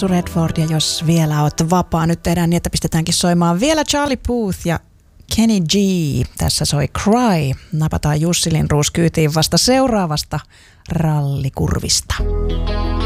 Jussu Redford, ja jos vielä oot vapaa, nyt tehdään niin, että pistetäänkin soimaan vielä Charlie Puth ja Kenny G. Tässä soi Cry. Napataan Jussi Lindroos kyytiin vasta seuraavasta rallikurvista.